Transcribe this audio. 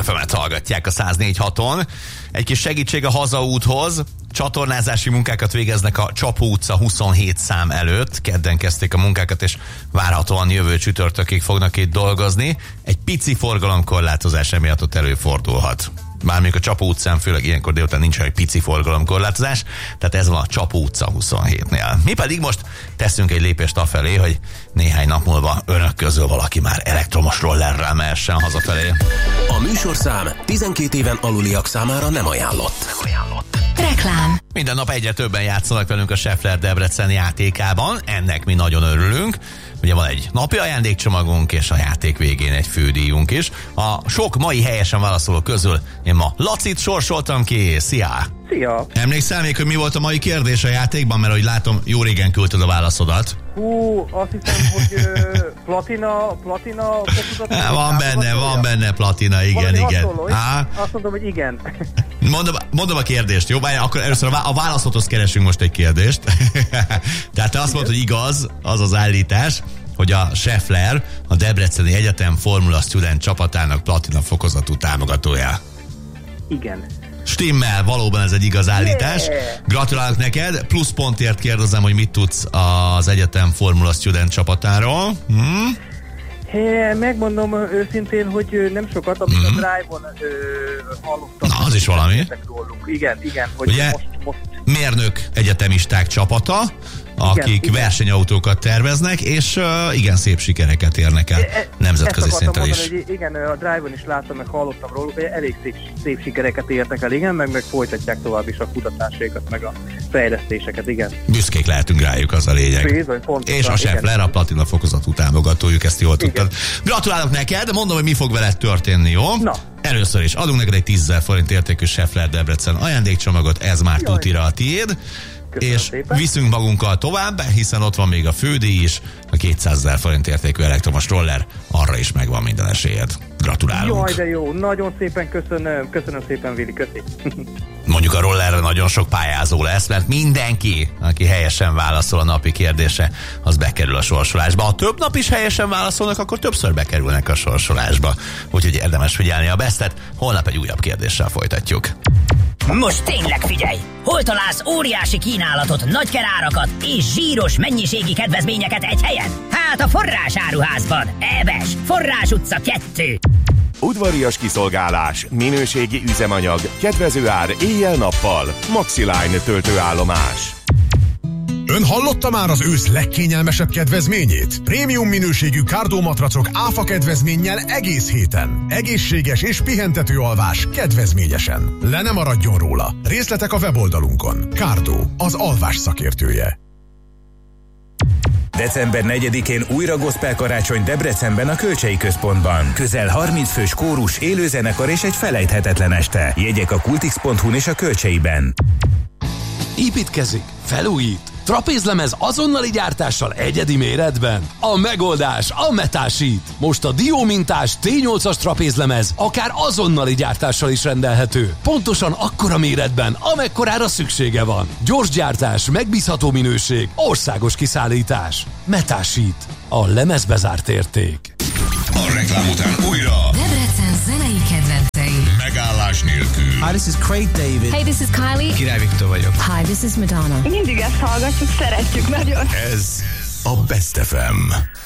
FM-et hallgatják a 104.6-on. Egy kis segítség a hazaúthoz. Csatornázási munkákat végeznek a Csapó utca 27 szám előtt. Kedden kezdték a munkákat, és várhatóan jövő csütörtökig fognak itt dolgozni. Egy pici forgalomkorlátozás emiatt ott előfordulhat. Bármilyen a Csapó utcán, főleg ilyenkor délután nincs egy pici forgalomkorlátozás, tehát ez van a Csapó utca 27-nél. Mi pedig most teszünk egy lépést afelé, hogy néhány nap múlva önök közül valaki már elektromos rollerrel mehessen hazafelé. A műsorszám 12 éven aluliak számára nem ajánlott. Reklám. Minden nap egyre többen játszanak velünk a Schaeffler Debrecen játékában, ennek mi nagyon örülünk. Ugye van egy napi ajándékcsomagunk, és a játék végén egy fődíjunk is. A sok mai helyesen válaszoló közül én ma Lacit sorsoltam ki. Szia! Szia! Emlékszel még, hogy mi volt a mai kérdés a játékban? Mert ahogy látom, jó régen küldted a válaszodat. Azt hiszem, hogy platina Van benne platina, igen. Hasonló, azt mondom, hogy igen. Mondom a kérdést, jó? Akkor először a válaszodhoz keresünk most egy kérdést. Tehát te azt mondod, hogy igaz, az az állítás, hogy a Schaeffler a Debreceni Egyetem Formula Student csapatának platina fokozatú támogatója. Igen. Stimmel, valóban ez egy igaz állítás. Yeah. Gratulálok neked, pluszpontért kérdezem, hogy mit tudsz az Egyetem Formula Student csapatáról. Megmondom őszintén, hogy nem sokat, amit a Drive-on hallottam. Na, az is valami. Igen, hogy ugye, most... mérnök egyetemisták csapata, akik versenyautókat terveznek, és igen, szép sikereket érnek el nemzetközi szinten is. Hogy igen, a Drive-on is láttam, meg hallottam róluk, hogy elég szép sikereket értek el, igen, meg folytatják tovább is a kutatásaikat, meg a fejlesztéseket, igen. Büszkék lehetünk rájuk, az a lényeg. Bizony, pontosan, és a Schaeffler a platina fokozatú támogatójuk, ezt jól tudtad. Gratulálok neked, mondom, hogy mi fog veled történni, jó? Na. Először is adunk neked egy 10 000 forint értékű Schaeffler Debrecen ajándékcsomagot, ez már tutira a tiéd. Köszönöm és szépen. Viszünk magunkkal tovább, hiszen ott van még a fődíj is, a 200 000 forint értékű elektromos roller, arra is megvan minden esélyed. Gratulálunk! Jaj, de jó, nagyon szépen köszönöm szépen, Vili, köszi. Mondjuk a rollerre nagyon sok pályázó lesz, mert mindenki, aki helyesen válaszol a napi kérdése, az bekerül a sorsolásba. Ha több nap is helyesen válaszolnak, akkor többször bekerülnek a sorsolásba. Úgyhogy érdemes figyelni a besztet, holnap egy újabb kérdéssel folytatjuk. Most tényleg figyelj! Hol találsz óriási kínálatot, nagy kerárakat és zsíros mennyiségi kedvezményeket egy helyen? Hát a Forrás Áruházban. Ebes, Forrás utca 2. Udvarias kiszolgálás, minőségi üzemanyag, kedvező ár éjjel-nappal. Maxiline töltőállomás. Ön hallotta már az ősz legkényelmesebb kedvezményét? Prémium minőségű Cardo matracok áfa kedvezménnyel egész héten. Egészséges és pihentető alvás kedvezményesen. Le ne maradjon róla. Részletek a weboldalunkon. Cardo, az alvás szakértője. December 4-én újra gospel karácsony Debrecenben a Kölcsei Központban. Közel 30 fős kórus, élőzenekar és egy felejthetetlen este. Jegyek a kultix.hu-n és a Kölcseiben. Építkezik, felújít, trapézlemez azonnali gyártással egyedi méretben. A megoldás a Metasheet. Most a diómintás T8-as trapézlemez akár azonnali gyártással is rendelhető. Pontosan akkora méretben, amekkorára szüksége van. Gyors gyártás, megbízható minőség, országos kiszállítás. Metasheet. A lemezbe zárt érték. A reklám után újra Debrecen zenei kedvencei. megállás nélkül. Hi, this is Craig David. Hey, this is Kylie. Király Viktor vagyok. Hi, this is Madonna. Mindig ezt hallgatjuk, szeretjük nagyon. Ez a Best FM.